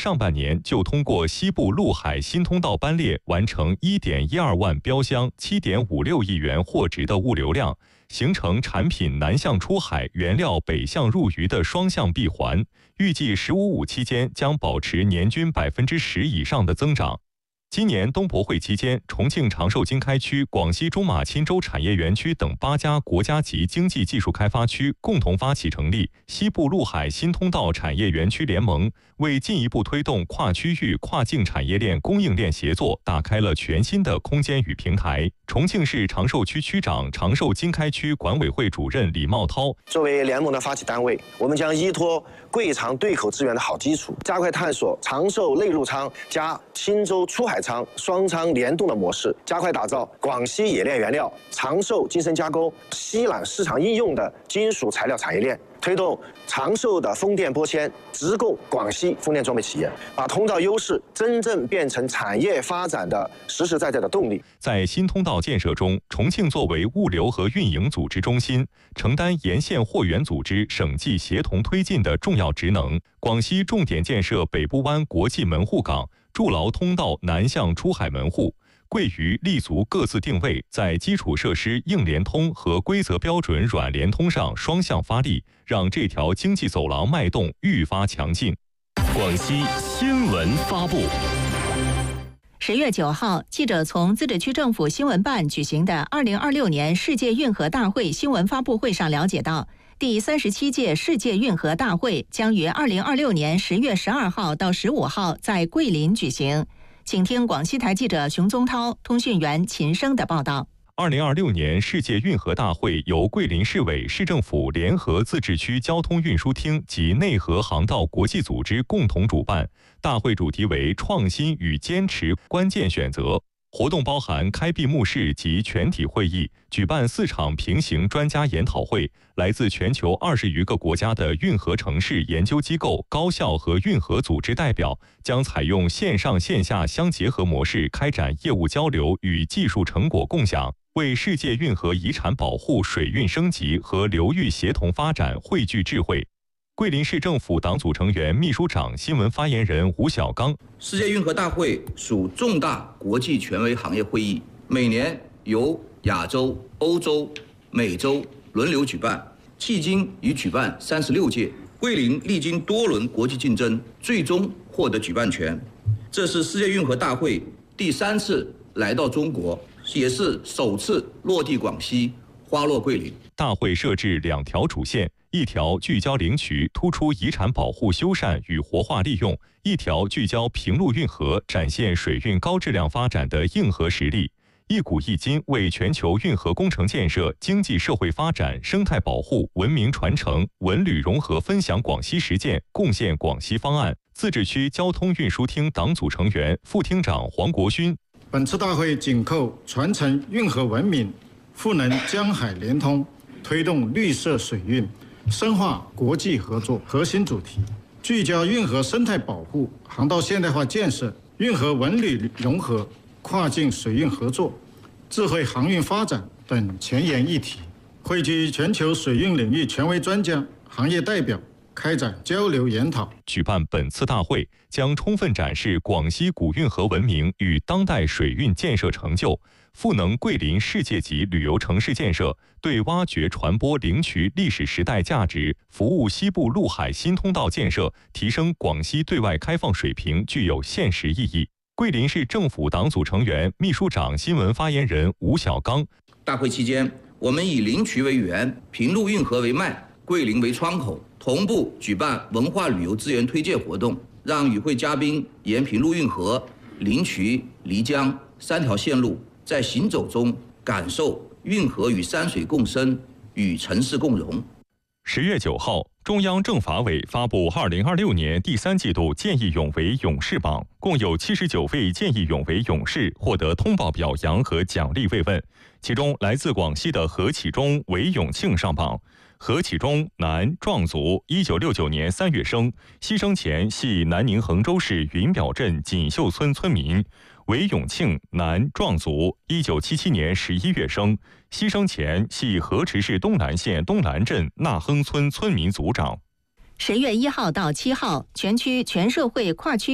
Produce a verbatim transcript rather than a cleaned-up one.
上半年就通过西部陆海新通道班列完成 一点一二万标箱 七点五六亿元货值的物流量，形成产品南向出海、原料北向入渝的双向闭环。预计“十五五”期间将保持年均百分之十以上的增长。今年东博会期间，重庆长寿经开区、广西中马钦州产业园区等八家国家级经济技术开发区共同发起成立西部陆海新通道产业园区联盟，为进一步推动跨区域、跨境产业链供应链协作打开了全新的空间与平台。重庆市长寿区区长、长寿经开区管委会主任李茂涛： 作为联盟的发起单位，我们将依托贵长对口资源的好基础，加快探索长寿内陆仓加钦州出海仓双仓联动的模式，加快打造广西冶炼原料、长寿精深加工、西缆市场应用的金属材料产业链，推动长寿的风电玻纤直供广西风电装备企业，把通道优势真正变成产业发展的实实在在的动力。 在新通道建设中，重庆作为物流和运营组织中心，承担沿线货源组织、省际协同推进的重要职能。广西重点建设北部湾国际门户港，筑牢通道南向出海门户。贵渝立足各自定位，在基础设施硬联通和规则标准软联通上双向发力，让这条经济走廊脉动愈发强劲。 广西新闻发布。 十月九号，记者从自治区政府新闻办举行的二零二六年世界运河大会新闻发布会上了解到，第三十七届世界运河大会将于二零二六年十月十二号到十五号在桂林举行。请听广西台记者熊宗涛、通讯员秦升的报道。 二零二六年世界运河大会由桂林市委、市政府联合自治区交通运输厅及内河航道国际组织共同主办。大会主题为“创新与坚持关键选择”。活动包含开闭幕式及全体会议，举办四场平行专家研讨会，来自全球二十余个国家的运河城市研究机构、高校和运河组织代表将采用线上线下相结合模式开展业务交流与技术成果共享，为世界运河遗产保护、水运升级和流域协同发展汇聚智慧。桂林市政府党组成员、秘书长、新闻发言人吴小刚： 世界运河大会属重大国际权威行业会议，每年由亚洲、欧洲、美洲轮流举办，迄今已举办三十六届。桂林历经多轮国际竞争，最终获得举办权。这是世界运河大会第三次来到中国，也是首次落地广西，花落桂林。 大会设置两条主线。一条聚焦灵渠，突出遗产保护修缮与活化利用；一条聚焦平陆运河，展现水运高质量发展的硬核实力。一股一金为全球运河工程建设、经济社会发展、生态保护、文明传承、文旅融合分享广西实践，贡献广西方案。自治区交通运输厅党组成员、副厅长黄国勋： 本次大会紧扣传承运河文明、赋能江海联通、推动绿色水运、深化国际合作核心主题，聚焦运河生态保护、航道现代化建设、运河文旅融合、跨境水运合作、智慧航运发展等前沿议题，汇聚全球水运领域权威专家、行业代表，开展交流研讨。 举办本次大会将充分展示广西古运河文明与当代水运建设成就，赋能桂林世界级旅游城市建设，对挖掘传播灵渠历史时代价值、服务西部陆海新通道建设、提升广西对外开放水平具有现实意义。桂林市政府党组成员、秘书长、新闻发言人吴小刚： 大会期间，我们以灵渠为源，平陆运河为脉，桂林为窗口，同步举办文化旅游资源推介活动，让与会嘉宾沿平陆运河、灵渠、漓江三条线路，在行走中感受运河与山水共生，与城市共融。 十月九号，中央政法委发布二零二六年第三季度见义勇为勇士榜，共有七十九位见义勇为勇士获得通报表扬和奖励慰问。其中，来自广西的何启忠、韦永庆上榜。何启忠，男，壮族，一九六九年三月生，牺牲前系南宁衡州市云表镇锦绣村村民。韦永庆，男，壮族，一九七七年十一月生，牺牲前系河池市东南县东南镇纳亨村村民组长。 十月一号到七号，全区全社会跨区